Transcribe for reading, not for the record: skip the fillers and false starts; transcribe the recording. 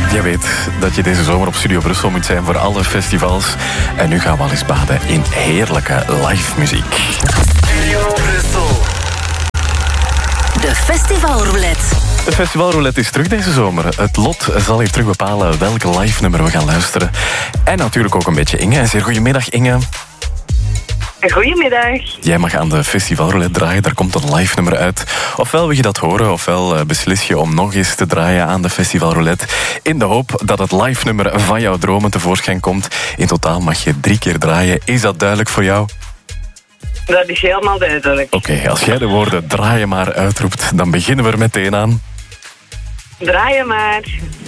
Je weet dat je deze zomer op Studio Brussel moet zijn voor alle festivals. En nu gaan we al eens baden in heerlijke live muziek. Studio Brussel. De Festivalroulette. De Festivalroulette is terug deze zomer. Het lot zal hier terug bepalen welk live nummer we gaan luisteren. En natuurlijk ook een beetje Inge. En zeer goedemiddag, Inge. Goedemiddag. Jij mag aan de Festivalroulette draaien, daar komt een live nummer uit. Ofwel wil je dat horen, ofwel beslis je om nog eens te draaien aan de Festivalroulette. In de hoop dat het live nummer van jouw dromen tevoorschijn komt. In totaal mag je 3 keer draaien. Is dat duidelijk voor jou? Dat is helemaal duidelijk. Oké, als jij de woorden draaien maar uitroept, dan beginnen we er meteen aan. Draaien maar.